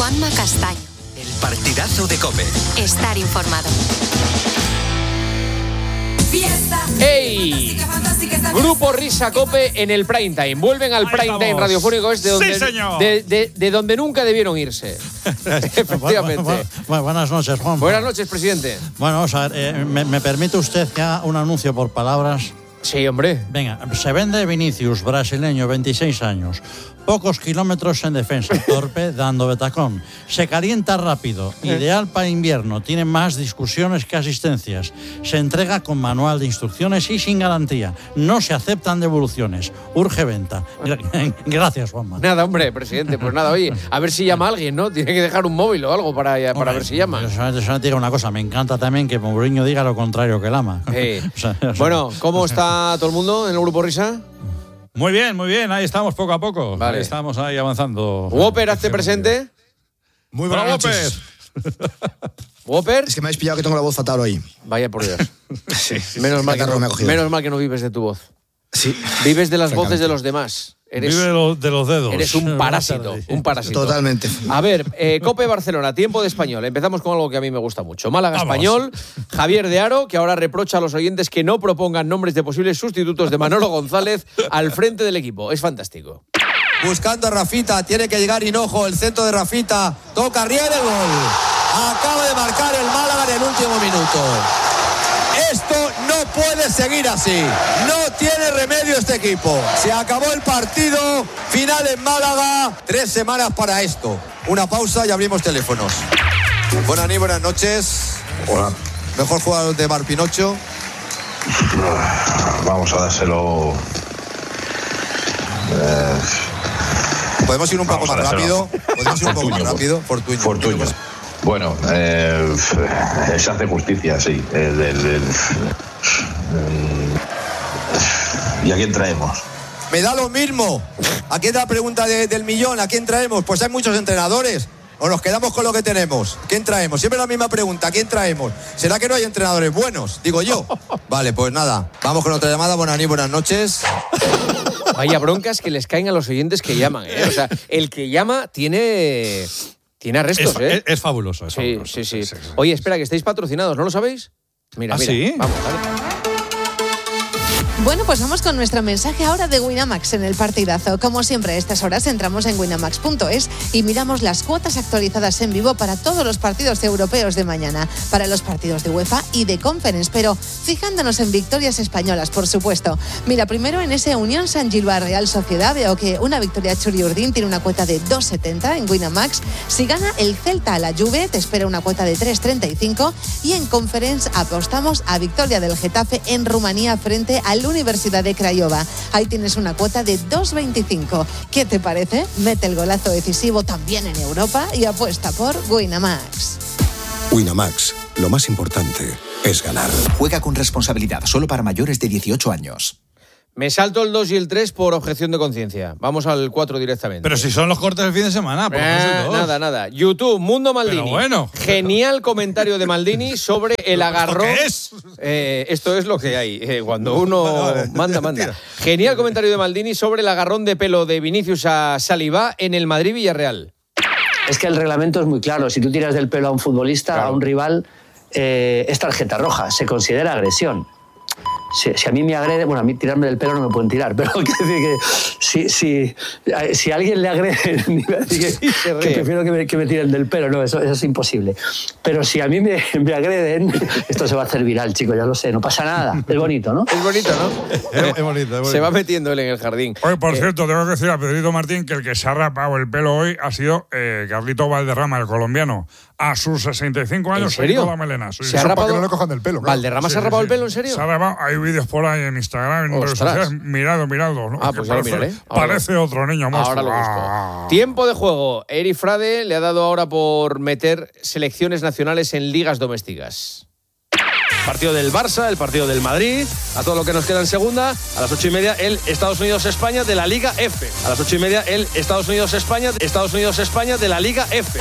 Juanma Castaño. El partidazo de COPE. Estar informado. ¡Ey! Grupo Risa COPE en el prime time. Vuelven al prime time radiofónico de donde, sí, señor. de donde nunca debieron irse. Efectivamente. Buenas noches, Juan. Buenas noches, presidente. Bueno, vamos a ver, ¿me permite usted que haga un anuncio por palabras? Sí, hombre. Venga, se vende Vinicius, brasileño, 26 años. Pocos kilómetros en defensa, torpe, dando betacón. Se calienta rápido, ideal para invierno, tiene más discusiones que asistencias. Se entrega con manual de instrucciones y sin garantía. No se aceptan devoluciones. Urge venta. Gracias, Juanma. Nada, hombre, presidente, pues nada, oye, a ver si llama alguien, ¿no? Tiene que dejar un móvil o algo para ver si llama. Solamente digo una cosa, me encanta también que Mourinho diga lo contrario que el ama. Bueno, ¿cómo está todo el mundo en el Grupo Risa? Muy bien, ahí estamos poco a poco. Vale. Ahí estamos ahí avanzando. Whopper, hazte presente. Muy buenas noches. ¿Whopper? Es que me habéis pillado que tengo la voz fatal hoy. Vaya por Dios. Sí. Menos mal me ha cogido. que no vives de tu voz. Sí. Vives de las voces de los demás. Vive de los dedos. Eres un parásito, Totalmente. A ver, COPE Barcelona, tiempo de español. Empezamos con algo que a mí me gusta mucho. Málaga Español, Javier de Haro, que ahora reprocha a los oyentes que no propongan nombres de posibles sustitutos de Manolo González al frente del equipo. Es fantástico. Buscando a Rafita, tiene que llegar Hinojo, el centro de Rafita, toca Riera, el gol. Acaba de marcar el Málaga en el último minuto. Esto no puede seguir así. No tiene remedio este equipo. Se acabó el partido. Final en Málaga. 3 semanas para esto. Una pausa y abrimos teléfonos. Buenas noches. Hola. Mejor jugador de Mar Pinocho. Vamos a dárselo. ¿Podemos ir un poco más rápido? Fortuño. Bueno, se hace justicia, sí. ¿Y a quién traemos? Me da lo mismo. Aquí es la pregunta del millón. ¿A quién traemos? Pues hay muchos entrenadores. ¿O nos quedamos con lo que tenemos? ¿Quién traemos? Siempre la misma pregunta. ¿Quién traemos? ¿Será que no hay entrenadores buenos? Digo yo. Vale, pues nada. Vamos con otra llamada. Buenas noches. Vaya broncas que les caen a los oyentes que llaman, ¿eh? O sea, el que llama tiene arrestos, ¿eh? Es fabuloso. Sí. Oye, espera, que estáis patrocinados, ¿no lo sabéis? Mira. ¿Sí? Vamos, dale. Bueno, pues vamos con nuestro mensaje ahora de Winamax en el partidazo. Como siempre, a estas horas entramos en winamax.es y miramos las cuotas actualizadas en vivo para todos los partidos europeos de mañana, para los partidos de UEFA y de Conference, pero fijándonos en victorias españolas, por supuesto. Mira, primero en ese Unión San Gilbert Real Sociedad veo que una victoria Churiurdín tiene una cuota de 2,70 en Winamax. Si gana el Celta a la Juve, te espera una cuota de 3,35 y en Conference apostamos a victoria del Getafe en Rumanía frente al Universidad de Craiova. Ahí tienes una cuota de 2,25. ¿Qué te parece? Mete el golazo decisivo también en Europa y apuesta por Winamax. Winamax, lo más importante es ganar. Juega con responsabilidad, solo para mayores de 18 años. Me salto el 2 y el 3 por objeción de conciencia. Vamos al 4 directamente. Pero si son los cortes del fin de semana. Nada. YouTube, Mundo Maldini. Pero bueno. Genial comentario de Maldini sobre el agarrón. ¿Esto qué es? Esto es lo que hay. Cuando uno manda. Genial comentario de Maldini sobre el agarrón de pelo de Vinicius a Saliba en el Madrid-Villarreal. Es que el reglamento es muy claro. Si tú tiras del pelo a un futbolista, claro, a un rival, es tarjeta roja. Se considera agresión. Si a mí me agrede, bueno, a mí tirarme del pelo no me pueden tirar, pero quiero decir que si a alguien le agrede, que prefiero que me tiren del pelo, no, eso es imposible. Pero si a mí me agreden, esto se va a hacer viral, chicos, ya lo sé, no pasa nada. Es bonito, ¿no? Es bonito, ¿no? Es bonito. Se va metiendo él en el jardín. Oye, por cierto, tengo que decir a Pedrito Martín que el que se ha rapado el pelo hoy ha sido Carlito Valderrama, el colombiano. A sus 65 años se ha ido la melena. ¿Se ha rapado? Para que no le cojan del pelo. Claro. ¿Valderrama se ha rapado el pelo, en serio? Se ha rapado. Hay vídeos por ahí en Instagram, en redes sociales. Mirado, ¿no? Pues ya lo miraré. Parece otro niño más. Ahora lo busco. Tiempo de juego. Eri Frade le ha dado ahora por meter selecciones nacionales en ligas domésticas. Partido del Barça, el partido del Madrid, a todo lo que nos queda en segunda. A las 8:30 el Estados Unidos-España de la Liga F. A las 8:30 el Estados Unidos-España de la Liga F.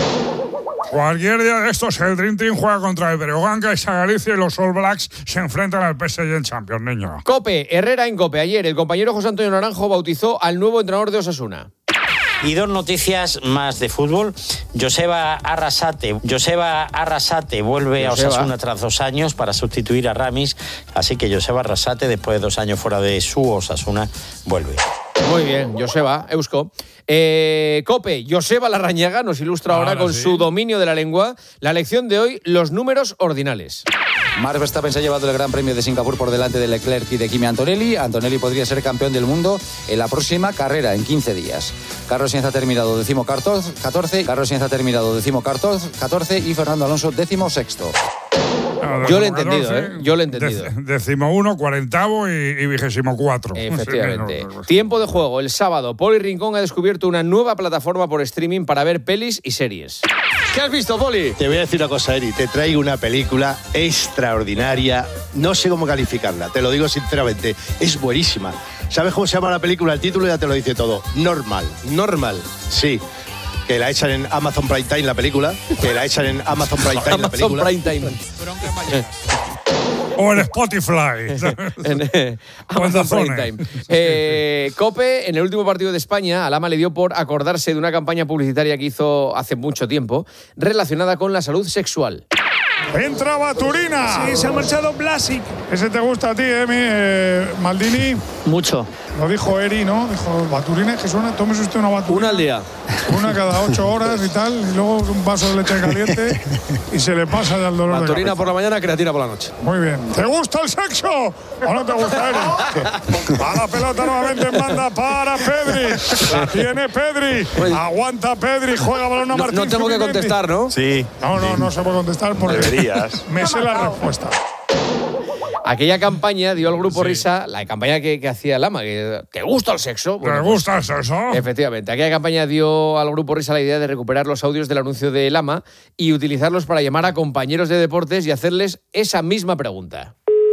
Cualquier día de estos el Dream Team juega contra el Breogán, Caixa Galicia y los All Blacks se enfrentan al PSG en Champions, niño. COPE, Herrera en COPE. Ayer el compañero José Antonio Naranjo bautizó al nuevo entrenador de Osasuna. Y dos noticias más de fútbol. Joseba Arrasate vuelve a Osasuna tras 2 años para sustituir a Ramis. Así que Joseba Arrasate, después de 2 años fuera de su Osasuna, vuelve. Muy bien, Joseba, Eusko. Cope, Joseba Larrañaga nos ilustra ahora con su dominio de la lengua. La lección de hoy, los números ordinales. Max Verstappen se ha llevado el Gran Premio de Singapur por delante de Leclerc y de Kimi Antonelli. Antonelli podría ser campeón del mundo en la próxima carrera, en 15 días. Carlos Sainz ha terminado 14 y Fernando Alonso 16º. Yo lo he entendido, ¿eh? Yo lo he entendido. 11º, 40º y 24º. Efectivamente. Tiempo de juego. El sábado, Poli Rincón ha descubierto una nueva plataforma por streaming para ver pelis y series. ¿Qué has visto, Poli? Te voy a decir una cosa, Eri. Te traigo una película extraordinaria. No sé cómo calificarla, te lo digo sinceramente. Es buenísima. ¿Sabes cómo se llama la película? El título ya te lo dice todo. Normal. Normal. Sí. Que la echan en Amazon Prime Time la película. Amazon Prime Time. O en Spotify. Amazon Prime Time. Cope, en el último partido de España, a Lama le dio por acordarse de una campaña publicitaria que hizo hace mucho tiempo relacionada con la salud sexual. ¡Entra Baturina! Sí, se ha marchado Blasic. Ese te gusta a ti, Maldini. Mucho. Lo dijo Eri, ¿no? Dijo, Baturina, que suena, tómese usted una Baturina. Una al día. Una cada 8 horas y tal, y luego un vaso de leche caliente y se le pasa ya el dolor Baturina de cabeza. por la mañana, creatina por la noche. Muy bien. ¿Te gusta el sexo o no te gusta, Eri? Va la pelota nuevamente en banda para Pedri. La tiene Pedri. Aguanta Pedri, juega balón a Martín. No tengo que contestar, ¿no? Sí. No se puede contestar porque deberías. Me sé la respuesta. Aquella campaña dio al Grupo Risa, la campaña que hacía Lama, que ¿te gusta el sexo? Bueno, ¿Te gusta el sexo? Efectivamente. Aquella campaña dio al Grupo Risa la idea de recuperar los audios del anuncio de Lama y utilizarlos para llamar a compañeros de deportes y hacerles esa misma pregunta.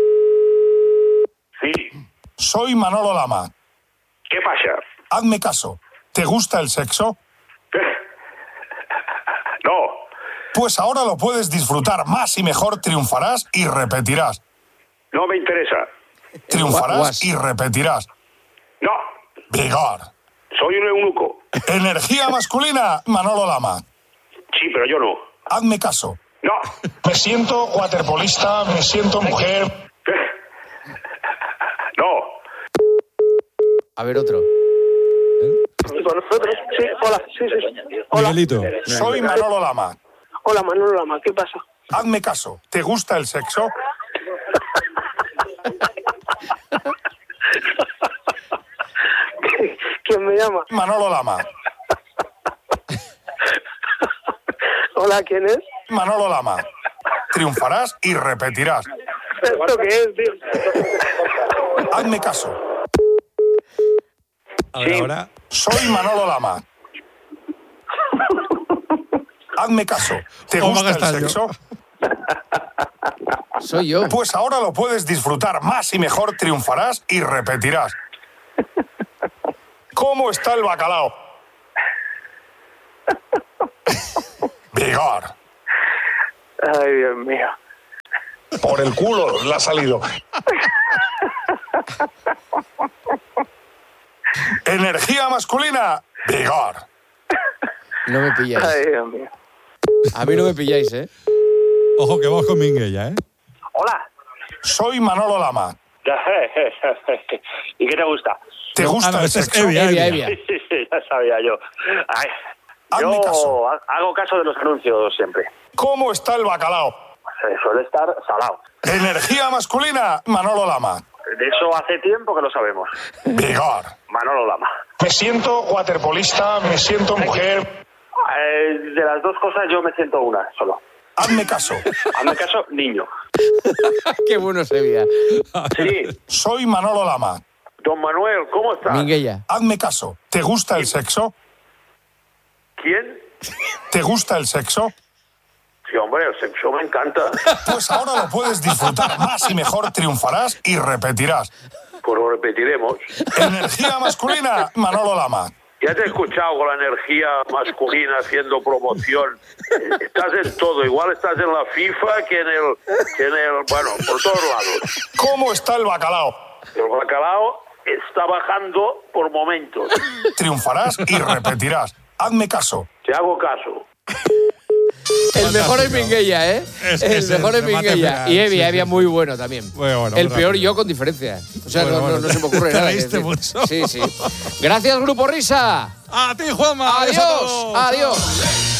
Sí. Soy Manolo Lama. ¿Qué pasa? Hazme caso. ¿Te gusta el sexo? No. Pues ahora lo puedes disfrutar más y mejor, triunfarás y repetirás. No me interesa. Triunfarás y repetirás. No. Vigor. Soy un eunuco. Energía masculina, Manolo Lama. Sí, pero yo no. Hazme caso. No. Me siento waterpolista, me siento mujer. No. A ver, otro. Sí, hola. Sí. Hola. Miguelito. Soy Manolo Lama. Hola, Manolo Lama, ¿qué pasa? Hazme caso. ¿Te gusta el sexo? ¿Quién me llama? Manolo Lama. Hola, ¿quién es? Manolo Lama. Triunfarás y repetirás. ¿Esto qué es, tío? Hazme caso. Ahora. Soy Manolo Lama. Hazme caso. ¿Te gusta el sexo? Soy yo. Pues ahora lo puedes disfrutar más y mejor, triunfarás y repetirás. ¿Cómo está el bacalao? Vigor. Ay, Dios mío. Por el culo le ha salido. Energía masculina, vigor. No me pilláis. Ay, Dios mío. A mí no me pilláis, ¿eh? Ojo que vamos con Minguella, ¿eh? Hola. Soy Manolo Lama. ¿Y qué te gusta? ¿Te gusta el ese es sexo? Evia. Sí, ya sabía yo. Ay, Hazme caso. hago caso de los anuncios siempre. ¿Cómo está el bacalao? Suele estar salado. Energía masculina, Manolo Lama. De eso hace tiempo que lo sabemos. Vigor. Manolo Lama. Me siento waterpolista, me siento mujer. De las dos cosas yo me siento una solo. Hazme caso. Hazme caso, niño. Qué bueno Sevilla. Sí. Soy Manolo Lama. Don Manuel, ¿cómo estás? Minguella. Hazme caso. ¿Te gusta el sexo? ¿Quién? ¿Te gusta el sexo? Sí, hombre, el sexo me encanta. Pues ahora lo puedes disfrutar más y mejor, triunfarás y repetirás. Pues lo repetiremos. Energía masculina, Manolo Lama. Ya te he escuchado con la energía masculina haciendo promoción. Estás en todo. Igual estás en la FIFA que en el bueno, por todos lados. ¿Cómo está el bacalao? El bacalao, está bajando por momentos. Triunfarás y repetirás. Hazme caso. Te hago caso. El mejor es Minguella, ¿eh? El mejor es Minguella. Y Evia muy bueno también. El peor yo con diferencia. O sea, no se me ocurre nada. Sí. Gracias, Grupo Risa. A ti, Juanma. Adiós.